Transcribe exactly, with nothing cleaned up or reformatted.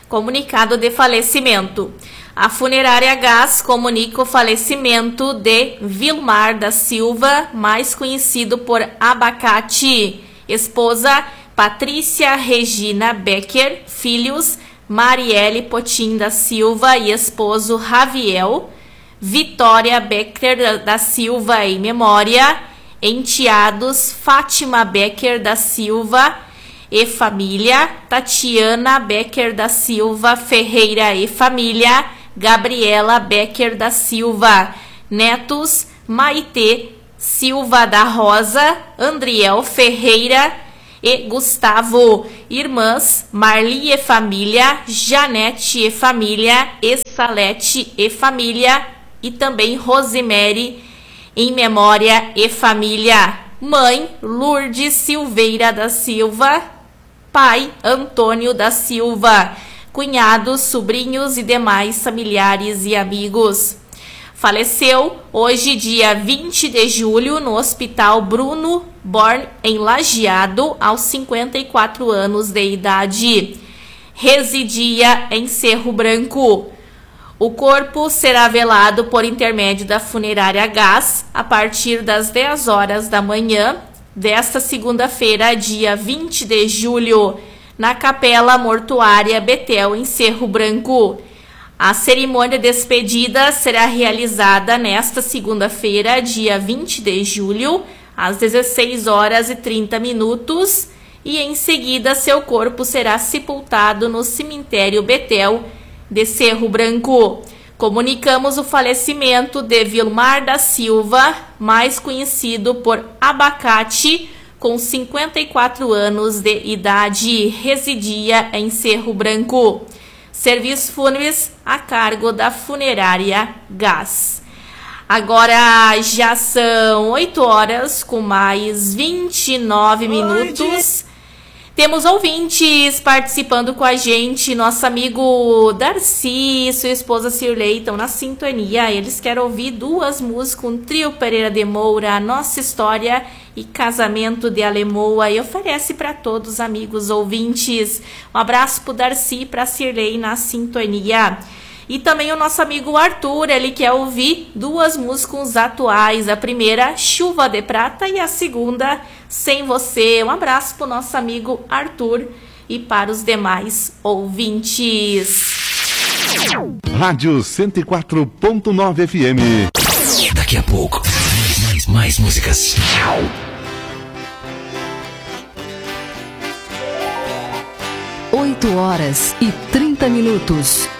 Comunicado de falecimento. A funerária Gás comunica o falecimento de Vilmar da Silva, mais conhecido por Abacate. Esposa Patrícia Regina Becker. Filhos Marielle Potim da Silva e esposo Raviel. Vitória Becker da Silva em memória. Enteados Fátima Becker da Silva e família. Tatiana Becker da Silva Ferreira e família. Gabriela Becker da Silva. Netos Maitê Silva da Rosa, Andriel Ferreira e Gustavo. Irmãs Marli e família, Janete e família, Essalete e família e também Rosemary em memória e família. Mãe Lourdes Silveira da Silva. Pai Antônio da Silva. Cunhados, sobrinhos e demais familiares e amigos. Faleceu hoje, dia vinte de julho, no Hospital Bruno Born, em Lajeado, aos cinquenta e quatro anos de idade. Residia em Cerro Branco. O corpo será velado por intermédio da funerária Gás a partir das dez horas da manhã desta segunda-feira, dia vinte de julho, na Capela Mortuária Betel, em Cerro Branco. A cerimônia de despedida será realizada nesta segunda-feira, dia vinte de julho, às dezesseis horas e trinta minutos, e em seguida seu corpo será sepultado no cemitério Betel de Cerro Branco. Comunicamos o falecimento de Vilmar da Silva, mais conhecido por Abacate, com cinquenta e quatro anos de idade, residia em Cerro Branco. Serviços fúnebres a cargo da funerária Gás. Agora já são oito horas com mais vinte e nove minutos. Temos ouvintes participando com a gente. Nosso amigo Darcy e sua esposa Cirlei estão na sintonia. Eles querem ouvir duas músicas, um trio Pereira de Moura, Nossa História e Casamento de Alemoa, e oferece para todos os amigos ouvintes. Um abraço para o Darcy e para a Cirlei na sintonia. E também o nosso amigo Arthur, ele quer ouvir duas músicas atuais. A primeira, Chuva de Prata, e a segunda, Sem Você. Um abraço para o nosso amigo Arthur e para os demais ouvintes. Rádio cento e quatro ponto nove F M. Daqui a pouco, mais, mais, mais músicas. oito horas e trinta minutos.